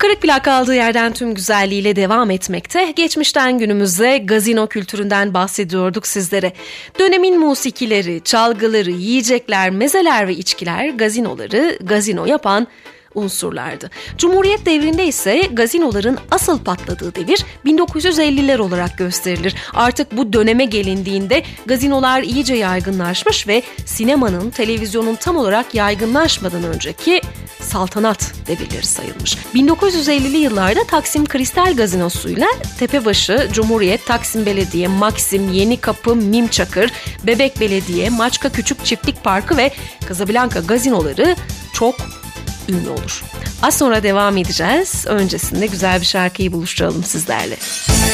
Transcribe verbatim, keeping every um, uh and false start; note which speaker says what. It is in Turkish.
Speaker 1: Kırık plak kaldığı yerden tüm güzelliğiyle devam etmekte. Geçmişten günümüze gazino kültüründen bahsediyorduk sizlere. Dönemin musikileri, çalgıları, yiyecekler, mezeler ve içkiler gazinoları gazino yapan unsurlardı. Cumhuriyet devrinde ise gazinoların asıl patladığı devir bin dokuz yüz elliler olarak gösterilir. Artık bu döneme gelindiğinde gazinolar iyice yaygınlaşmış ve sinemanın, televizyonun tam olarak yaygınlaşmadan önceki saltanat devirleri sayılmış. bin dokuz yüz ellili yıllarda Taksim Kristal Gazinosu'yla Tepebaşı, Cumhuriyet, Taksim Belediye, Maxim, Yenikapı, Mimçakır, Bebek Belediye, Maçka Küçük Çiftlik Parkı ve Casablanca gazinoları çok ünlü olur. Az sonra devam edeceğiz. Öncesinde güzel bir şarkıyı buluşturalım sizlerle.